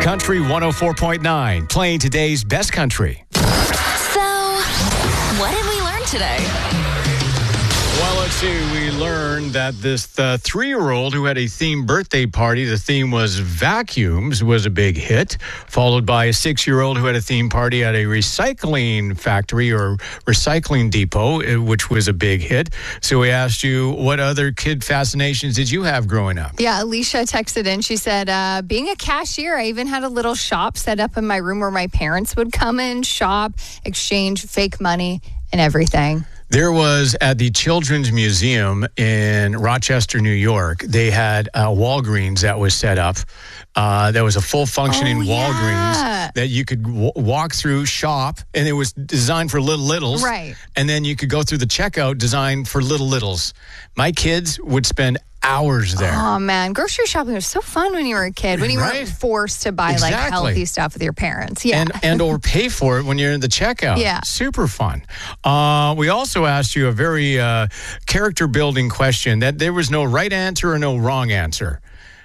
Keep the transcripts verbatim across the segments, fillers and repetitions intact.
Country one oh four point nine, playing today's best country. So, what did we learn today? Well, let's see. We learned that this uh, three-year-old who had a themed birthday party, the theme was vacuums, was a big hit, followed by a six-year-old who had a theme party at a recycling factory or recycling depot, which was a big hit. So we asked you, what other kid fascinations did you have growing up? Yeah, Alicia texted in. She said, uh, being a cashier, I even had a little shop set up in my room where my parents would come in, shop, exchange fake money and everything. There was at the Children's Museum in Rochester, New York, they had uh, Walgreens that was set up. Uh, there was a full functioning Oh, yeah. Walgreens that you could w- walk through, shop, and it was designed for little littles. Right. And then you could go through the checkout designed for little littles. My kids would spend hours there. Oh, man. Grocery shopping was so fun when you were a kid, when you Right. weren't forced to buy Exactly. like healthy stuff with your parents. Yeah. And, and or pay for it when you're in the checkout. Yeah. Super fun. Uh, we also asked you a very uh, character-building question that there was no right answer or no wrong answer.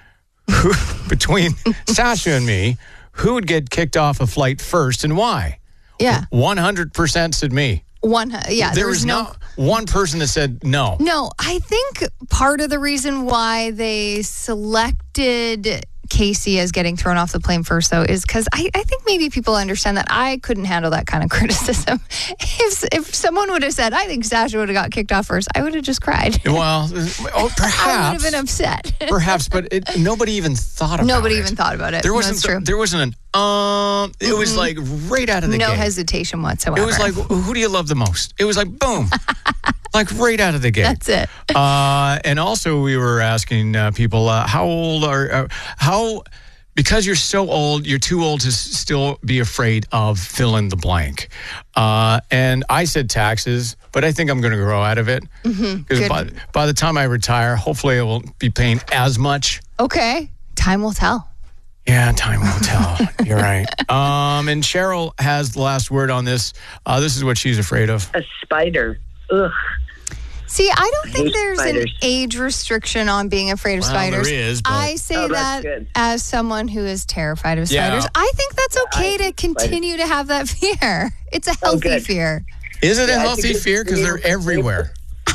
Between Sasha and me, who would get kicked off a flight first and why? yeah. one hundred percent said me. One, yeah. there, there was, was no. not one person that said no. No, I think part of the reason why they selected Casey as getting thrown off the plane first, though, is because I, I think maybe people understand that I couldn't handle that kind of criticism. If if someone would have said, I think Sasha would have got kicked off first, I would have just cried. Well, oh, perhaps. I would have been upset. Perhaps, but it, nobody even thought about Nobody it. even thought about it. There No, wasn't. that's true. There wasn't an um. It Mm-mm. was like right out of the no gate. hesitation whatsoever. It was like, who do you love the most? It was like, boom, like right out of the gate. That's it. Uh, and also, we were asking uh, people, uh, how old are uh, how. Because you're so old, you're too old to s- still be afraid of fill in the blank. Uh, and I said taxes, but I think I'm going to grow out of it. Mm-hmm. Because by, by the time I retire, hopefully I won't be paying as much. Okay. Time will tell. Yeah, time will tell. You're right. Um, and Cheryl has the last word on this. Uh, this is what she's afraid of. A spider. Ugh. See, I don't I think hate there's spiders. an age restriction on being afraid of Well, spiders. there is, but- I say Oh, that's that good. as someone who is terrified of Yeah. spiders. I think that's okay I to hate continue to have that fear. It's a Oh, healthy good. fear. Is it a Yeah, I healthy think it's fear? Because they're really- everywhere.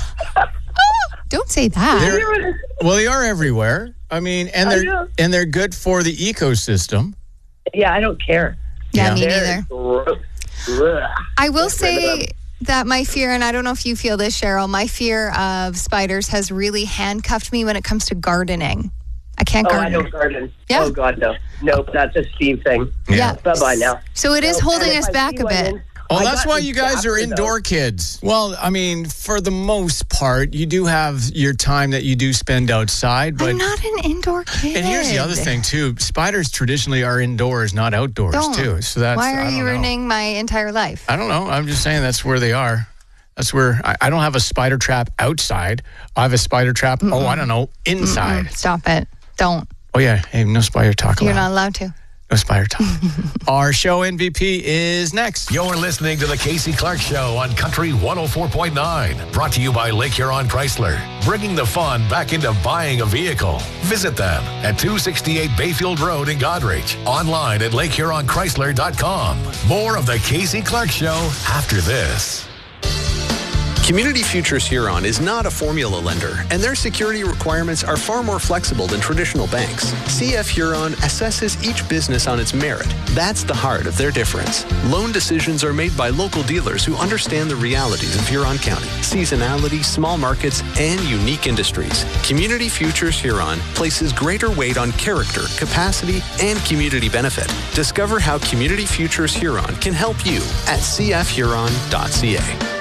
Don't say that. They're- Well, they are everywhere. I mean, and I they're know. and they're good for the ecosystem. Yeah, I don't care. yeah, Yeah. me They're neither. gross. Ugh. I will Get rid of say them. that my fear, and I don't know if you feel this, Cheryl, my fear of spiders has really handcuffed me when it comes to gardening. I can't Oh, I garden. don't garden. Yeah. Oh, God, no. Nope, that's a Steve thing. Yeah. Bye-bye now. So it is Nope. holding And if us I back see a one bit. in- Oh, I that's got why this you guys are chapter, though. indoor kids. Well, I mean, for the most part, you do have your time that you do spend outside. But I'm not an indoor kid. and here's the other thing too: spiders traditionally are indoors, not outdoors Don't. too. So that's Why I are don't you know. ruining my entire life? I don't know. I'm just saying that's where they are. That's where I, I don't have a spider trap outside. I have a spider trap. Oh, I don't know, inside. Mm, Stop it. Don't. Oh yeah, hey, no spider talk You're allowed. not allowed to. No spider talk. Our show M V P is next. You're listening to the Casey Clark Show on Country one oh four point nine. Brought to you by Lake Huron Chrysler. Bringing the fun back into buying a vehicle. Visit them at two sixty-eight Bayfield Road in Godrich. Online at lake huron chrysler dot com. More of the Casey Clark Show after this. Community Futures Huron is not a formula lender, and their security requirements are far more flexible than traditional banks. C F Huron assesses each business on its merit. That's the heart of their difference. Loan decisions are made by local dealers who understand the realities of Huron County, seasonality, small markets, and unique industries. Community Futures Huron places greater weight on character, capacity, and community benefit. Discover how Community Futures Huron can help you at c f huron dot c a.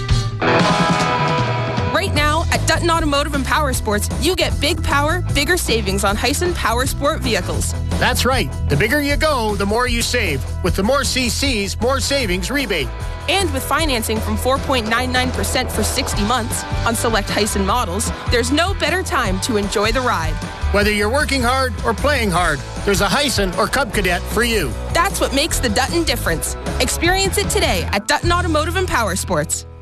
Right now, at Dutton Automotive and Power Sports, you get big power, bigger savings on Hyson Power Sport vehicles. That's right. The bigger you go, the more you save. With the more C Cs, more savings rebate. And with financing from four point nine nine percent for sixty months on select Hyson models, there's no better time to enjoy the ride. Whether you're working hard or playing hard, there's a Hyson or Cub Cadet for you. That's what makes the Dutton difference. Experience it today at Dutton Automotive and Power Sports.